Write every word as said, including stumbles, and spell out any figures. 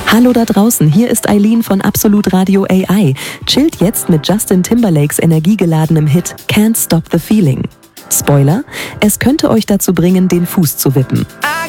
Hallo da draußen, hier ist Eileen von Absolut Radio A I. Chillt jetzt mit Justin Timberlakes energiegeladenem Hit Can't Stop the Feeling. Spoiler, es könnte euch dazu bringen, den Fuß zu wippen.